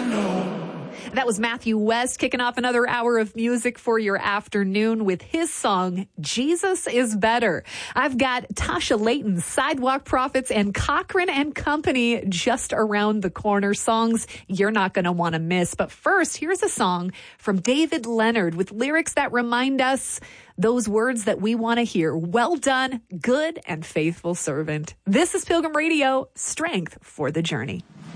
That was Matthew West kicking off another hour of music for your afternoon with his song, Jesus is Better. I've got Tasha Layton, Sidewalk Prophets, and Cochran and Company just around the corner. Songs you're not going to want to miss. But first, here's a song from David Leonard with lyrics that remind us those words that we want to hear. Well done, good and faithful servant. This is Pilgrim Radio, strength for the journey.